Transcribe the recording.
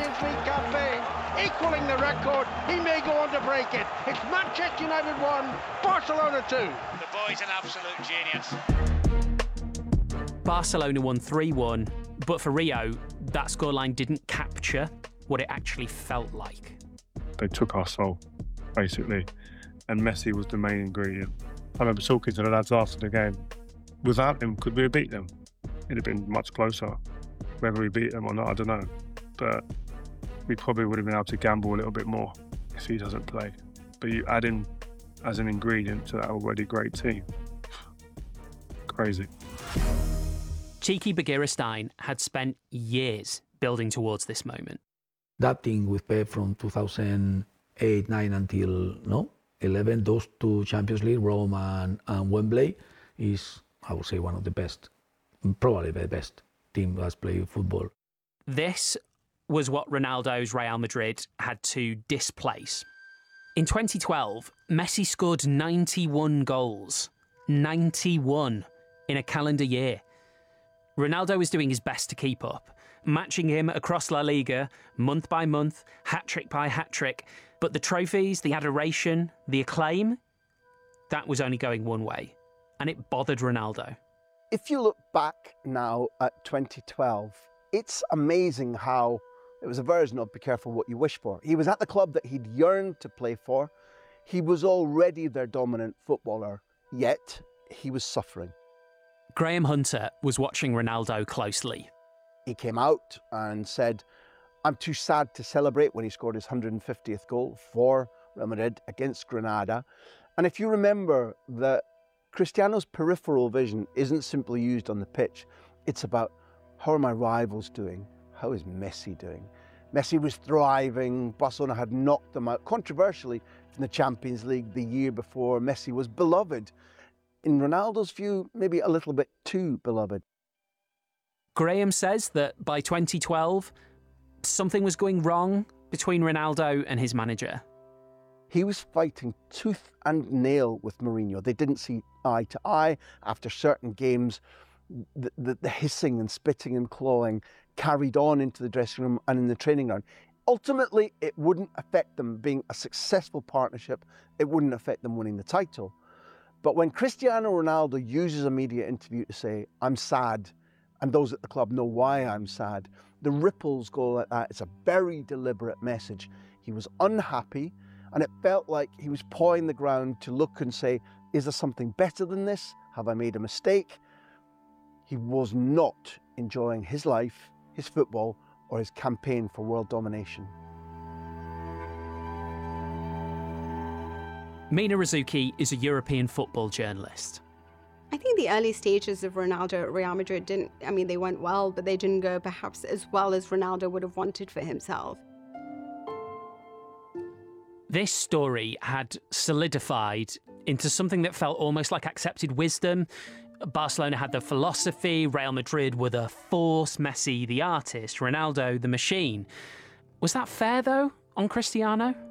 Champions League campaign, equalling the record. He may go on to break it. It's Manchester United 1, Barcelona 2. The boy's an absolute genius. Barcelona won 3-1, but for Rio, that scoreline didn't capture what it actually felt like. They took our soul, basically, and Messi was the main ingredient. I remember talking to the lads after the game. Without him, could we have beat them? It'd have been much closer. Whether we beat them or not, I don't know. But we probably would have been able to gamble a little bit more if he doesn't play. But you add him as an ingredient to that already great team. Crazy. Txiki Begiristain had spent years building towards this moment. That thing with Pep from 2008, 9 until 11, those two Champions League, Rome and Wembley, is, I would say, one of the best, probably the best team that has played football. This was what Ronaldo's Real Madrid had to displace. In 2012, Messi scored 91 goals. 91 in a calendar year. Ronaldo was doing his best to keep up, matching him across La Liga, month by month, hat-trick by hat-trick. But the trophies, the adoration, the acclaim, that was only going one way. And it bothered Ronaldo. If you look back now at 2012, it's amazing how it was a version of be careful what you wish for. He was at the club that he'd yearned to play for. He was already their dominant footballer, yet he was suffering. Graham Hunter was watching Ronaldo closely. He came out and said, I'm too sad to celebrate, when he scored his 150th goal for Real Madrid against Granada. And if you remember that Cristiano's peripheral vision isn't simply used on the pitch, it's about how are my rivals doing? How is Messi doing? Messi was thriving. Barcelona had knocked them out, controversially, from the Champions League the year before. Messi was beloved. In Ronaldo's view, maybe a little bit too beloved. Graham says that by 2012, something was going wrong between Ronaldo and his manager. He was fighting tooth and nail with Mourinho. They didn't see eye to eye. After certain games, the hissing and spitting and clawing carried on into the dressing room and in the training ground. Ultimately, it wouldn't affect them being a successful partnership. It wouldn't affect them winning the title. But when Cristiano Ronaldo uses a media interview to say, I'm sad, and those at the club know why I'm sad, the ripples go like that. It's a very deliberate message. He was unhappy, and it felt like he was pawing the ground to look and say, is there something better than this? Have I made a mistake? He was not enjoying his life, his football, or his campaign for world domination. Mina Rzouki is a European football journalist. I think the early stages of Ronaldo at Real Madrid they went well, but they didn't go perhaps as well as Ronaldo would have wanted for himself. This story had solidified into something that felt almost like accepted wisdom. Barcelona had the philosophy, Real Madrid were the force, Messi the artist, Ronaldo the machine. Was that fair, though, on Cristiano?